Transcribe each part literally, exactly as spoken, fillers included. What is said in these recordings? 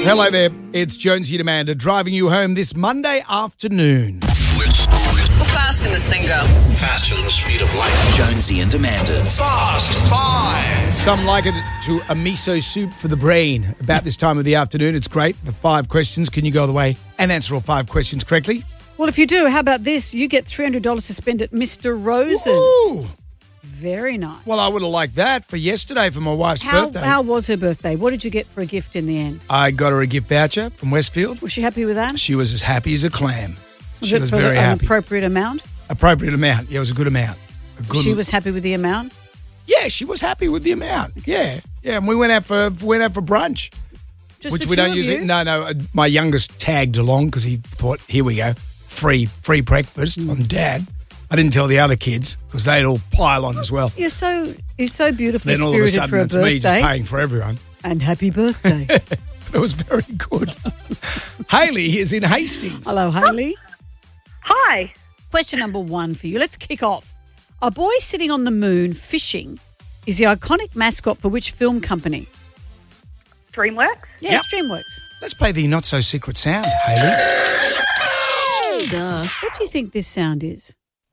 Hello there, it's Jonesy and Amanda driving you home this Monday afternoon. How fast can this thing go? Faster than the speed of light. Jonesy and Amanda's Fast Five. Some liken it to a miso soup for the brain. About this time of the afternoon, it's great. The five questions, can you go the way and answer all five questions correctly? Well, if you do, how about this? You get three hundred dollars to spend at Mister Rose's. Ooh. Very nice. Well, I would have liked that for yesterday for my wife's how, birthday. how was her birthday? What did you get for a gift in the end? I got her a gift voucher from Westfield. Was she happy with that? She was as happy as a clam. Was she it was for very an happy. appropriate amount? Appropriate amount. Yeah, it was a good amount. A good She was happy with the amount? Yeah, she was happy with the amount. Yeah, yeah. And we went out for went out for brunch, Just which the we two don't of use. you? It. No, no. uh, My youngest tagged along because he thought, here we go, free free breakfast on Dad. I didn't tell the other kids because they'd all pile on as well. You're so you're so beautifully Then all of a spirited sudden, for a it's me just birthday. paying for everyone. And happy birthday. But it was very good. Hayley is in Hastings. Hello, Hayley. Hi. Question number one for you. Let's kick off. A boy sitting on the moon fishing is the iconic mascot for which film company? DreamWorks? Yeah, Yep. it's DreamWorks. Let's play the not so secret sound, Hayley. Duh. What do you think this sound is?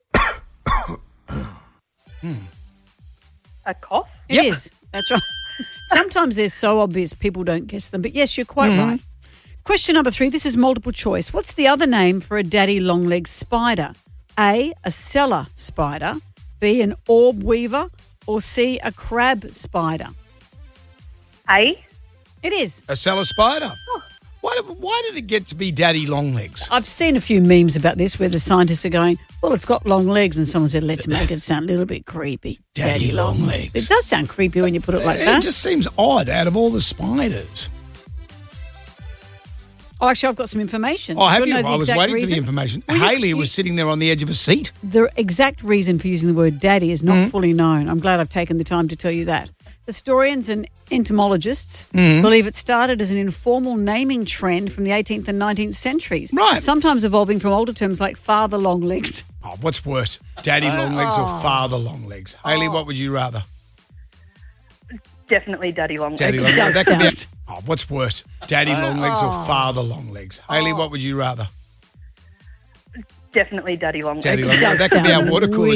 A cough? It is. Yep. That's right. Sometimes they're so obvious people don't guess them. But yes, you're quite Mm-hmm. right. Question number three. This is multiple choice. What's the other name for a daddy long-legged spider? A, a cellar spider. B, an orb weaver. Or C, a crab spider. A? It is. A cellar spider. Why did, why did it get to be Daddy Longlegs? I've seen a few memes about this where the scientists are going, well, it's got long legs, and someone said, let's make it sound a little bit creepy. Daddy Longlegs. It does sound creepy when you put it like It that. just seems odd out of all the spiders. Oh, actually, I've got some information. Oh, have Do you? wanna know the I was exact waiting for reason? the information. Well, you- Hayley you- was sitting there on the edge of a seat. The exact reason for using the word daddy is not Mm-hmm. fully known. I'm glad I've taken the time to tell you that. Historians and entomologists Mm-hmm. believe it started as an informal naming trend from the eighteenth and nineteenth centuries. Right. Sometimes evolving from older terms like father long legs. Oh, what's worse, Daddy Longlegs or Father Longlegs? Hayley, what would you rather? Definitely Daddy Longlegs. Daddy It Longlegs. does That could be. sound- A, oh, what's worse, Daddy Longlegs or Father Longlegs? Hayley, what would you rather? Definitely Daddy Longlegs. Daddy It Longlegs. does That could be our sound water cooler.